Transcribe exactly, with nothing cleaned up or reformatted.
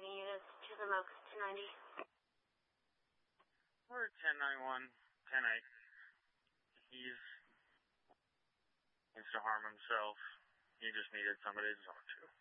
any units to the Mocha two ninety? We're ten ninety-one, ten eight. He's needs to harm himself. He just needed somebody to talk to.